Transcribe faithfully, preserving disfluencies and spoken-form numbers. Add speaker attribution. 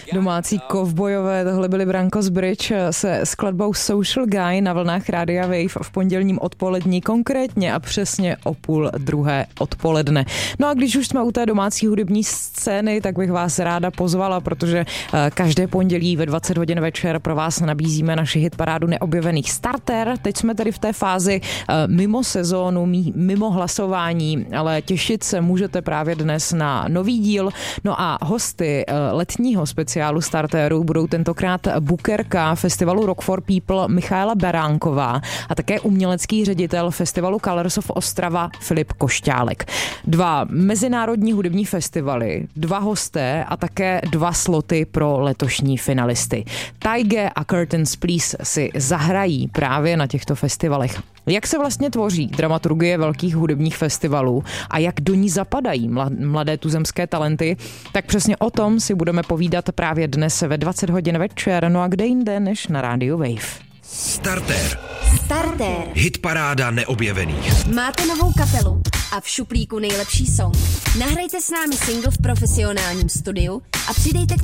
Speaker 1: Domácí kovbojové, tohle byli Brankos Bridge se skladbou Social Guy na vlnách Rádia Wave v pondělním odpolední, konkrétně a přesně o půl druhé odpoledne. No a když už jsme u té domácí hudební scény, tak bych vás ráda pozvala, protože každé pondělí ve dvacet hodin večer pro vás nabízíme naši hitparádu neobjevených starter. Teď jsme tedy v té fázi mimo sezónu, mimo hlasování, ale těšit se můžete právě dnes na nový díl. No a hosty letního speciálu starterů budou tentokrát bookerka festivalu Rock for People Michaela Beránková a také umělecký ředitel festivalu Colors of Ostrava Filip Košťálek. Dva mezinárodní hudební festivaly, dva hosté a také dva sloty pro letošní finalisty. Taige a Curtains Please si zahrají právě na těchto festivalech. Jak se vlastně tvoří dramaturgie velkých hudebních festivalů a jak do ní zapadají mladé tuzemské talenty, tak přesně o tom si budeme povídat právě dnes ve dvacet hodin večer, no a kde jinde než na rádiu Wave.
Speaker 2: Starter.
Speaker 3: Starter.
Speaker 2: Hitparáda neobjevených.
Speaker 3: Máte novou kapelu a v šuplíku nejlepší song. Nahrajte s námi single v profesionálním studiu a přidejte k